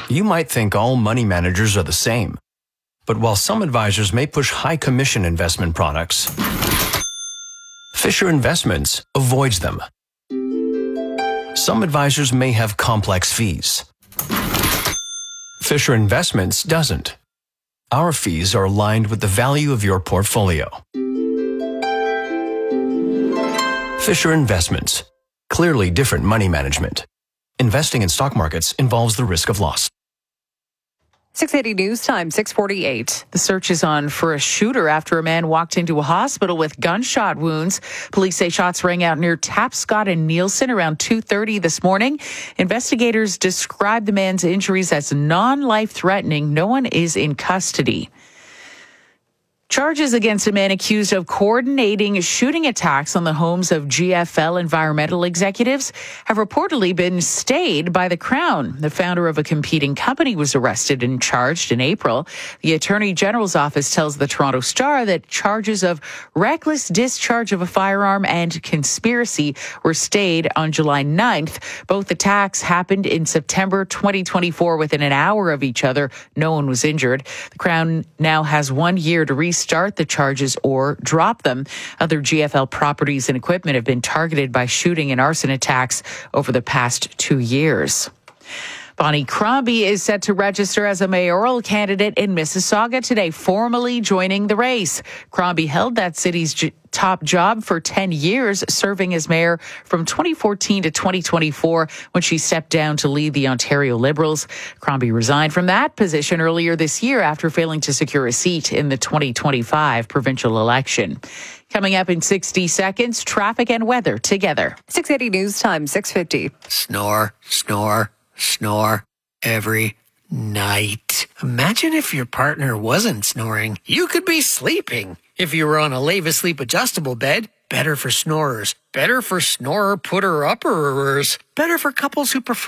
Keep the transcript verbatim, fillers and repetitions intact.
You might think all money managers are the same. But while some advisors may push high commission investment products, Fisher Investments avoids them. Some advisors may have complex fees. Fisher Investments doesn't. Our fees are aligned with the value of your portfolio. Fisher Investments. Clearly different money management. Investing in stock markets involves the risk of loss. six eighty News Time, six forty-eight. The search is on for a shooter after a man walked into a hospital with gunshot wounds. Police say shots rang out near Tapscott and Nielsen around two thirty this morning. Investigators described the man's injuries as non-life-threatening. No one is in custody. Charges against a man accused of coordinating shooting attacks on the homes of G F L environmental executives have reportedly been stayed by the Crown. The founder of a competing company was arrested and charged in April. The Attorney General's office tells the Toronto Star that charges of reckless discharge of a firearm and conspiracy were stayed on July ninth. Both attacks happened in September twenty twenty-four within an hour of each other. No one was injured. The Crown now has one year to restart Start the charges or drop them. Other G F L properties and equipment have been targeted by shooting and arson attacks over the past two years. Bonnie Crombie is set to register as a mayoral candidate in Mississauga today, formally joining the race. Crombie held that city's j- top job for ten years, serving as mayor from twenty fourteen to twenty twenty-four when she stepped down to lead the Ontario Liberals. Crombie resigned from that position earlier this year after failing to secure a seat in the twenty twenty-five provincial election. Coming up in sixty seconds, traffic and weather together. six eighty News Time, six fifty. Snore, snore, snore every night. Imagine if your partner wasn't snoring. You could be sleeping. If you were on a Leva Sleep adjustable bed, better for snorers. Better for snorer putter-upperers. Better for couples who prefer